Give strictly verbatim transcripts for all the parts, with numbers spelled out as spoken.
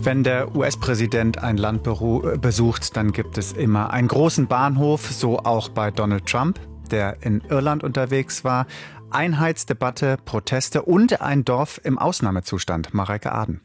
Wenn der U S-Präsident ein Land besucht, dann gibt es immer einen großen Bahnhof, so auch bei Donald Trump, der in Irland unterwegs war. Einheitsdebatte, Proteste und ein Dorf im Ausnahmezustand. Mareike Aden.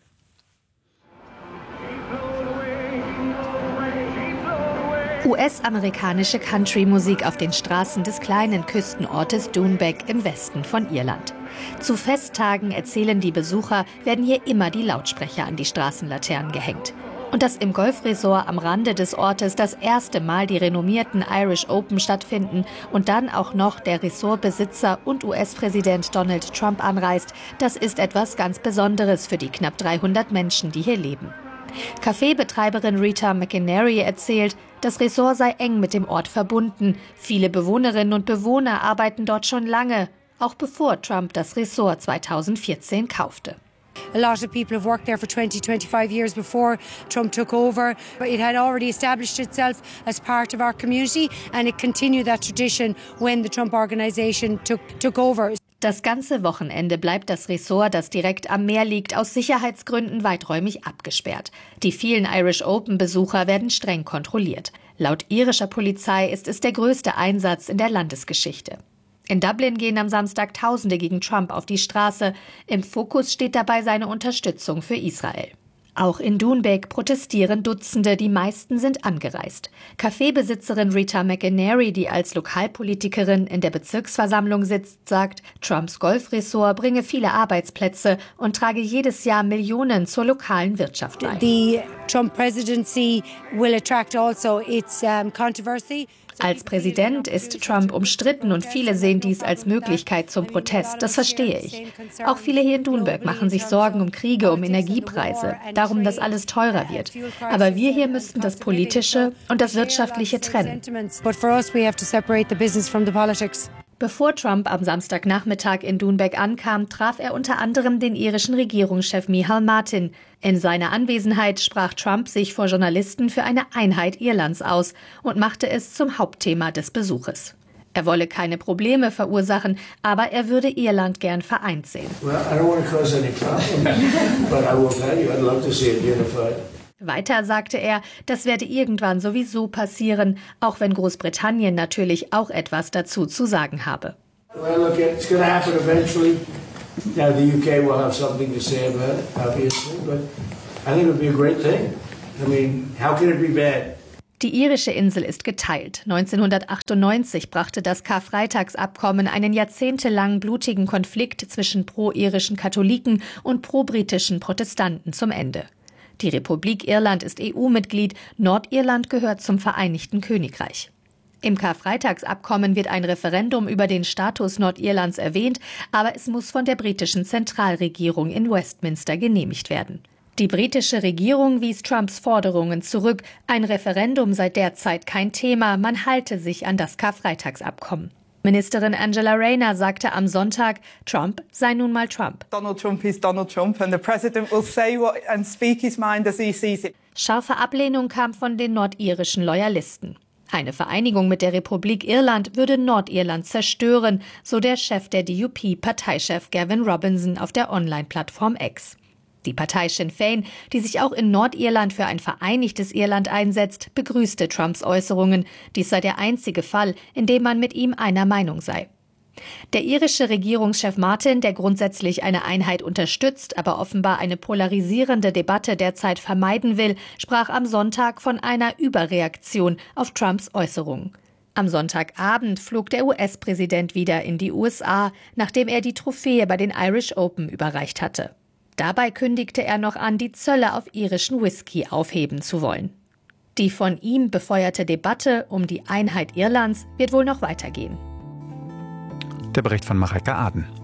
U S-amerikanische Country-Musik auf den Straßen des kleinen Küstenortes Doonbeg im Westen von Irland. Zu Festtagen, erzählen die Besucher, werden hier immer die Lautsprecher an die Straßenlaternen gehängt. Und dass im Golfresort am Rande des Ortes das erste Mal die renommierten Irish Open stattfinden und dann auch noch der Resortbesitzer und U S-Präsident Donald Trump anreist, das ist etwas ganz Besonderes für die knapp dreihundert Menschen, die hier leben. Kaffeebetreiberin Rita McInerney erzählt, das Resort sei eng mit dem Ort verbunden. Viele Bewohnerinnen und Bewohner arbeiten dort schon lange, auch bevor Trump das Resort zweitausendvierzehn kaufte. A lot of people have worked there for twenty, twenty-five years before Trump took over. It had already established itself as part of our community and it continued that tradition when the Trump organization took, took over. Das ganze Wochenende bleibt das Resort, das direkt am Meer liegt, aus Sicherheitsgründen weiträumig abgesperrt. Die vielen Irish Open-Besucher werden streng kontrolliert. Laut irischer Polizei ist es der größte Einsatz in der Landesgeschichte. In Dublin gehen am Samstag Tausende gegen Trump auf die Straße. Im Fokus steht dabei seine Unterstützung für Israel. Auch in Doonbeg protestieren Dutzende, die meisten sind angereist. Kaffeebesitzerin Rita McInerney, die als Lokalpolitikerin in der Bezirksversammlung sitzt, sagt, Trumps Golfresort bringe viele Arbeitsplätze und trage jedes Jahr Millionen zur lokalen Wirtschaft bei. The Trump presidency will attract also its um, controversy. Als Präsident ist Trump umstritten und viele sehen dies als Möglichkeit zum Protest. Das verstehe ich. Auch viele hier in Doonbeg machen sich Sorgen um Kriege, um Energiepreise, darum, dass alles teurer wird. Aber wir hier müssten das Politische und das Wirtschaftliche trennen. Bevor Trump am Samstagnachmittag in Doonbeg ankam, traf er unter anderem den irischen Regierungschef Micheál Martin. In seiner Anwesenheit sprach Trump sich vor Journalisten für eine Einheit Irlands aus und machte es zum Hauptthema des Besuches. Er wolle keine Probleme verursachen, aber er würde Irland gern vereint sehen. Weiter sagte er, das werde irgendwann sowieso passieren, auch wenn Großbritannien natürlich auch etwas dazu zu sagen habe. Well, look, it's going to happen eventually. Now the U K will have something to say about it, obviously, but I think it would be a great thing. I mean, how can it be bad? Die irische Insel ist geteilt. neunzehnhundertachtundneunzig brachte das Karfreitagsabkommen einen jahrzehntelangen blutigen Konflikt zwischen pro-irischen Katholiken und pro-britischen Protestanten zum Ende. Die Republik Irland ist E U-Mitglied, Nordirland gehört zum Vereinigten Königreich. Im Karfreitagsabkommen wird ein Referendum über den Status Nordirlands erwähnt, aber es muss von der britischen Zentralregierung in Westminster genehmigt werden. Die britische Regierung wies Trumps Forderungen zurück. Ein Referendum sei derzeit kein Thema, man halte sich an das Karfreitagsabkommen. Ministerin Angela Rayner sagte am Sonntag, Trump sei nun mal Trump. Donald Trump is Donald Trump and the president will say what and speak his mind as he sees it. Scharfe Ablehnung kam von den nordirischen Loyalisten. Eine Vereinigung mit der Republik Irland würde Nordirland zerstören, so der Chef der D U P-Parteichef Gavin Robinson auf der Online-Plattform X. Die Partei Sinn Féin, die sich auch in Nordirland für ein vereinigtes Irland einsetzt, begrüßte Trumps Äußerungen. Dies sei der einzige Fall, in dem man mit ihm einer Meinung sei. Der irische Regierungschef Martin, der grundsätzlich eine Einheit unterstützt, aber offenbar eine polarisierende Debatte derzeit vermeiden will, sprach am Sonntag von einer Überreaktion auf Trumps Äußerungen. Am Sonntagabend flog der U S-Präsident wieder in die U S A, nachdem er die Trophäe bei den Irish Open überreicht hatte. Dabei kündigte er noch an, die Zölle auf irischen Whisky aufheben zu wollen. Die von ihm befeuerte Debatte um die Einheit Irlands wird wohl noch weitergehen. Der Bericht von Mareike Aden.